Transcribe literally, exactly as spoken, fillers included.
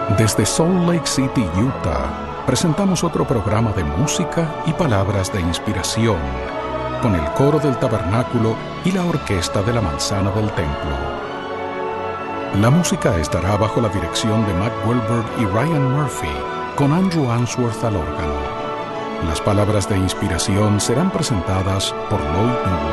Desde Salt Lake City, Utah, presentamos otro programa de música y palabras de inspiración, con el coro del tabernáculo y la orquesta de la manzana del templo. La música estará bajo la dirección de Matt Goldberg y Ryan Murphy, con Andrew Answorth al órgano. Las palabras de inspiración serán presentadas por Lloyd Newell.